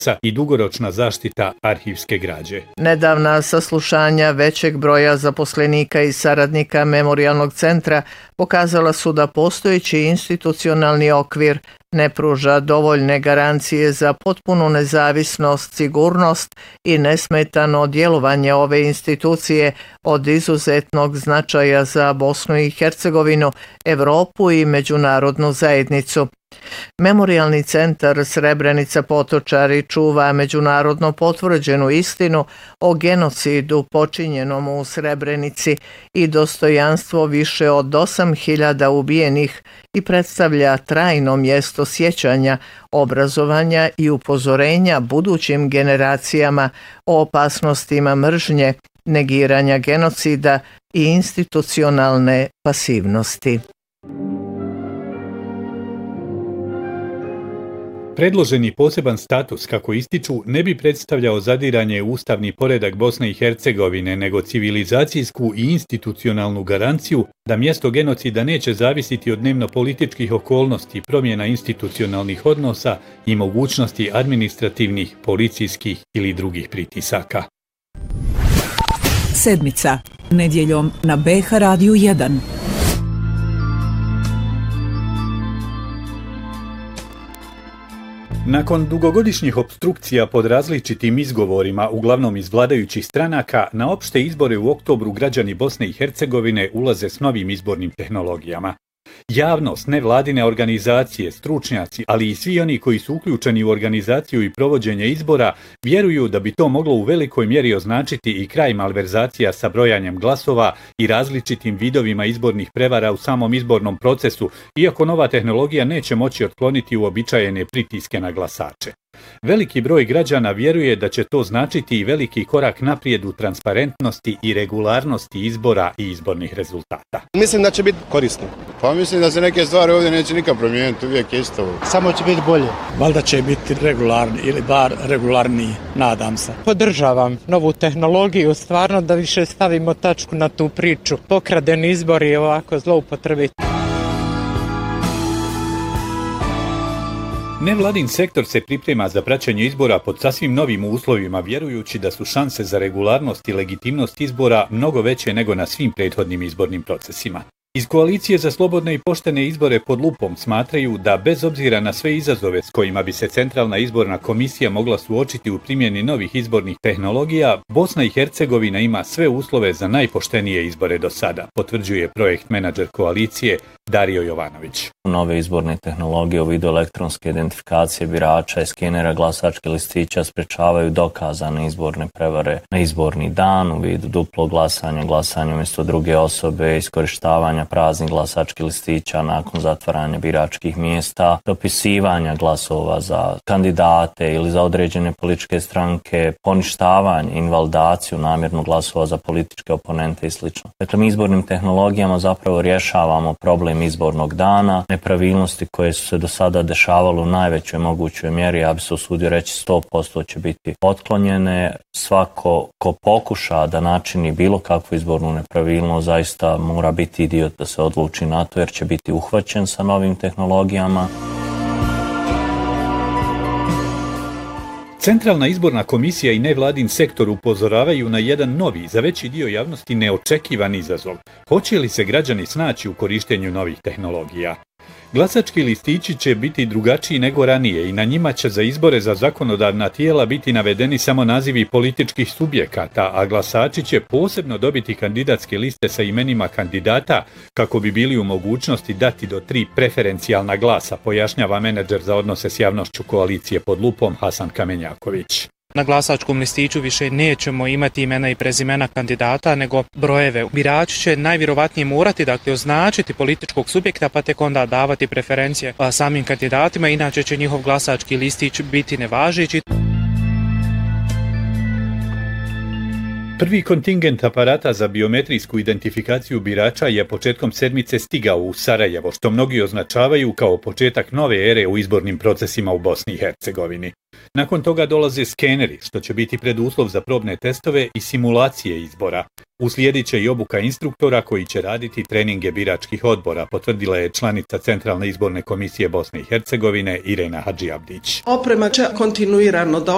i dugoročna zaštita arhivske građe. Nedavna saslušanja većeg broja zaposlenika i saradnika Memorijalnog centra pokazala su da postojeći institucionalni okvir ne pruža dovoljne garancije za potpunu nezavisnost, sigurnost i nesmetano djelovanje ove institucije od izuzetnog značaja za Bosnu i Hercegovinu, Europu i međunarodnu zajednicu. Memorijalni centar Srebrenica Potočari čuva međunarodno potvrđenu istinu o genocidu počinjenom u Srebrenici i dostojanstvo više od 8.000 ubijenih i predstavlja trajno mjesto sjećanja, obrazovanja i upozorenja budućim generacijama o opasnostima mržnje, negiranja genocida i institucionalne pasivnosti. Predloženi poseban status, kako ističu, ne bi predstavljao zadiranje u ustavni poredak Bosne i Hercegovine, nego civilizacijsku i institucionalnu garanciju da mjesto genocida neće zavisiti od dnevno-političkih okolnosti, promjena institucionalnih odnosa i mogućnosti administrativnih, policijskih ili drugih pritisaka. Sedmica, nedjeljom na BH Radiju 1. Nakon dugogodišnjih opstrukcija pod različitim izgovorima, uglavnom iz vladajućih stranaka, na opšte izbore u oktobru građani Bosne i Hercegovine ulaze s novim izbornim tehnologijama. Javnost, nevladine organizacije, stručnjaci, ali i svi oni koji su uključeni u organizaciju i provođenje izbora, vjeruju da bi to moglo u velikoj mjeri označiti i kraj malverzacija sa brojanjem glasova i različitim vidovima izbornih prevara u samom izbornom procesu, iako nova tehnologija neće moći otkloniti uobičajene pritiske na glasače. Veliki broj građana vjeruje da će to značiti i veliki korak naprijed u transparentnosti i regularnosti izbora i izbornih rezultata. Mislim da će biti korisno. Pa mislim da se neke stvari ovdje neće nikad promijeniti, uvijek je isto. Samo će biti bolje. Valjda će biti regularni ili bar regularniji, nadam se. Podržavam novu tehnologiju, stvarno da više stavimo tačku na tu priču. Pokradeni izbori i ovako zloupotrebiti. Nevladin sektor se priprema za praćenje izbora pod sasvim novim uslovima, vjerujući da su šanse za regularnost i legitimnost izbora mnogo veće nego na svim prethodnim izbornim procesima. Iz Koalicije za slobodne i poštene izbore pod lupom smatraju da bez obzira na sve izazove s kojima bi se Centralna izborna komisija mogla suočiti u primjeni novih izbornih tehnologija, Bosna i Hercegovina ima sve uslove za najpoštenije izbore do sada, potvrđuje projekt menadžer koalicije Dario Jovanović. Nove izborne tehnologije u vidu elektronske identifikacije birača i skenera glasačkih listića sprečavaju dokazane izborne prevare na izborni dan u vidu duplog glasanja, glasanja umjesto druge osobe, iskorištavanja praznih glasačkih listića nakon zatvaranja biračkih mjesta, dopisivanja glasova za kandidate ili za određene političke stranke, poništavanje, invalidaciju namjerno glasova za političke oponente i sl. Dakle, mi izbornim tehnologijama zapravo rješavamo problem izbornog dana, nepravilnosti koje su se do sada dešavale u najvećoj mogućoj mjeri, ja bi se usudio reći 100% će biti otklonjene. Svako ko pokuša da načini bilo kakvu izbornu nepravilnost zaista mora biti idiot da se odluči na to jer će biti uhvaćen sa novim tehnologijama. Centralna izborna komisija i nevladin sektor upozoravaju na jedan novi, za veći dio javnosti neočekivan izazov. Hoće li se građani snaći u korištenju novih tehnologija? Glasački listići će biti drugačiji nego ranije i na njima će za izbore za zakonodavna tijela biti navedeni samo nazivi političkih subjekata, a glasači će posebno dobiti kandidatske liste sa imenima kandidata kako bi bili u mogućnosti dati do 3 preferencijalna glasa, pojašnjava menadžer za odnose s javnošću Koalicije pod lupom Hasan Kamenjaković. Na glasačkom listiću više nećemo imati imena i prezimena kandidata, nego brojeve. Birači će najvjerovatnije morati označiti političkog subjekta, pa tek onda davati preferencije samim kandidatima, inače će njihov glasački listić biti nevažeći. Prvi kontingent aparata za biometrijsku identifikaciju birača je početkom sedmice stigao u Sarajevo, što mnogi označavaju kao početak nove ere u izbornim procesima u Bosni i Hercegovini. Nakon toga dolaze skeneri, što će biti preduslov za probne testove i simulacije izbora. Uslijedit će i obuka instruktora koji će raditi treninge biračkih odbora, potvrdila je članica Centralne izborne komisije Bosne i Hercegovine Irena Hadžiabdić. Oprema će kontinuirano